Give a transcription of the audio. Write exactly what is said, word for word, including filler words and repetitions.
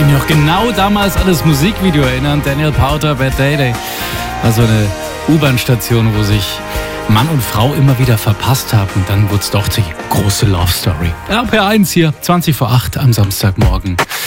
mich noch genau damals an das Musikvideo erinnern. Daniel Powter, Bad Day Day. Also eine U-Bahn-Station, wo sich Mann und Frau immer wieder verpasst haben. Und dann wurde es doch die große Love Story. R P R eins hier, zwanzig vor acht am Samstagmorgen.